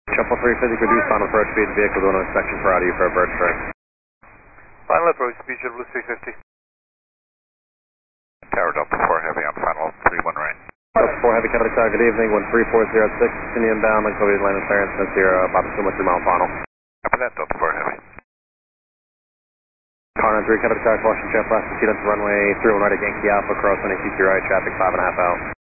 Shuffle 350, reduce final approach speed, vehicle doing an inspection for out of you for a bird strike. Final approach speed, JetBlue 350. Tower Delta 4 Heavy on final 31 right. Delta 4 Heavy, Canada Tower, good evening, 13406, continue inbound, Lincoln landing clearance, since you're about to 2 mile final. After that, Delta 4 Heavy. Car 93, Canada Tower, Washington, jet blast, proceed onto runway 31 right at Yankee Alpha, cross 182 right, traffic 5.5 out.